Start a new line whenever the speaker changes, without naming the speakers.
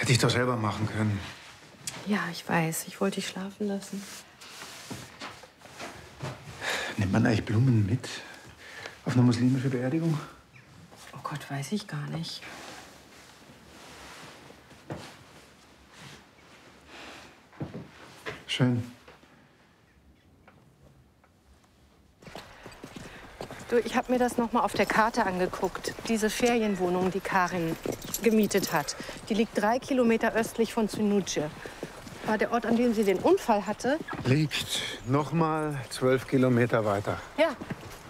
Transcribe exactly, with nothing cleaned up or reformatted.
Hätte ich doch selber machen können.
Ja, ich weiß. Ich wollte dich schlafen lassen.
Nimmt man eigentlich Blumen mit auf eine muslimische Beerdigung?
Oh Gott, weiß ich gar nicht.
Schön.
Du, ich habe mir das noch mal auf der Karte angeguckt. Diese Ferienwohnung, die Karin gemietet hat, die liegt drei Kilometer östlich von Synuce. War der Ort, an dem sie den Unfall hatte?
Liegt noch mal zwölf Kilometer weiter.
Ja,